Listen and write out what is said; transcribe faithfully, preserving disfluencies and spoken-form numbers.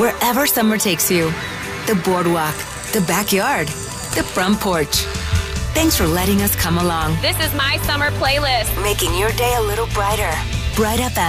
Wherever summer takes you, the boardwalk, the backyard, the front porch. Thanks for letting us come along. This is my summer playlist. Making your day a little brighter. Bright F M.